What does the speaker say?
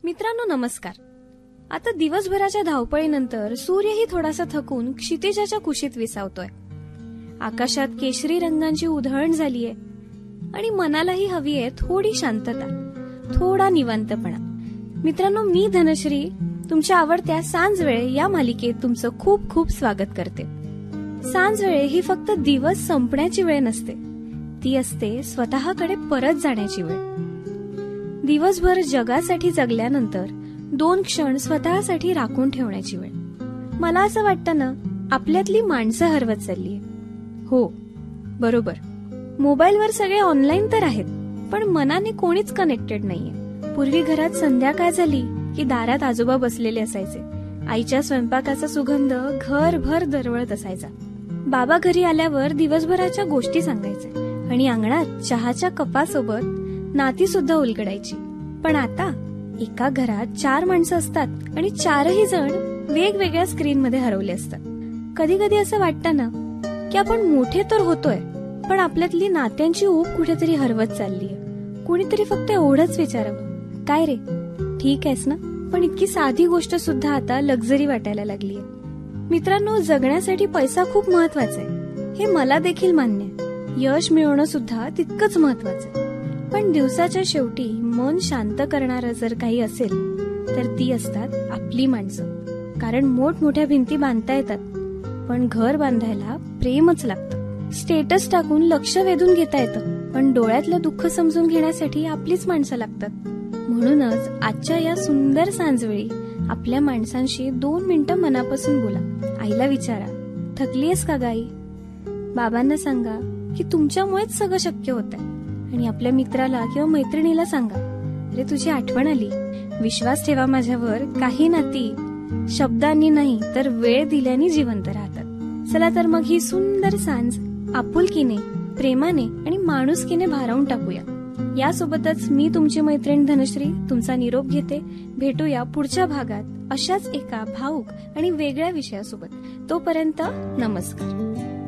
मित्रांनो नमस्कार. आता दिवसभराच्या धावपळीनंतर सूर्यही थोडासा थकून क्षितिजाच्या कुशीत विसावतोय. आकाशात केशरी रंगांची उधळण झालीये आणि मनालाही हवी आहे थोडी शांतता, थोडा निवांतपणा. मित्रांनो, मी धनश्री तुमच्या आवडत्या सांज वेळ या मालिकेत तुमचं खूप खूप स्वागत करते. सांज वेळ ही फक्त दिवस संपण्याची वेळ नसते, ती असते स्वतःकडे परत जाण्याची वेळ. दिवसभर जगासाठी जगल्यानंतर 2 क्षण स्वतःसाठी राखून ठेवण्याची वेळ. मला असं वाटतं ना, आपल्यातली माणसं हरवत चाललीये. हो, बरोबर, मोबाईलवर सगळे ऑनलाईन तर आहेत, पण मनाने कोणीच कनेक्टेड नाहीये. पूर्वी घरात संध्याकाळ झाली की दारात आजोबा बसलेले असायचे. आईच्या स्वयंपाकाचा सुगंध घरभर दरवळत असायचा. बाबा घरी आल्यावर दिवसभराच्या गोष्टी सांगायचे आणि अंगणात चहाच्या कपासोबत नाती सुद्धा उलगडायची. पण आता एका घरात 4 माणसं असतात आणि 4ही जण वेगवेगळ्या स्क्रीन मध्ये हरवले असतात. कधी कधी असं वाटतं ना की आपण मोठे तर होतोय, पण आपल्यातली नात्यांची ऊब कुठेतरी हरवत चाललीय. कुणीतरी फक्त एवढंच विचारावं, काय रे, ठीक आहेस ना? पण इतकी साधी गोष्ट सुद्धा आता लक्झरी वाटायला लागलीय. मित्रांनो, जगण्यासाठी पैसा खूप महत्वाचा आहे, हे मला देखील मान्य आहे. यश मिळवणं सुद्धा तितकंच महत्वाचं आहे. पण दिवसाच्या शेवटी मन शांत करणारं जर काही असेल तर ती असतात आपली माणसं. कारण मोठमोठ्या भिंती बांधता येतात, पण घर बांधायला प्रेमच लागतं. स्टेटस टाकून लक्ष वेधून घेता येतं, पण डोळ्यातलं दुःख समजून घेण्यासाठी आपलीच माणसं लागतात. म्हणूनच आजच्या या सुंदर सांजवेळी आपल्या माणसांशी 2 मिनिटं मनापासून बोला. आईला विचारा, थकलीयस का गाई? बाबांना सांगा की तुमच्यामुळेच सगळं शक्य होतंय. आणि आपल्या मित्राला किंवा मैत्रिणीला सांगा, अरे तुझी आठवण आली, विश्वास ठेवा माझ्यावर. काही नाती शब्दांनी नाही तर वेळ दिल्याने जिवंत राहतात. चला तर मग ही सुंदर सांज आपुलकीने, प्रेमाने आणि माणुसकीने भारावून टाकूया. यासोबतच मी तुमची मैत्रीण धनश्री तुमचा निरोप घेते. भेटूया पुढच्या भागात अशाच एका भावूक आणि वेगळ्या विषयासोबत. तोपर्यंत नमस्कार.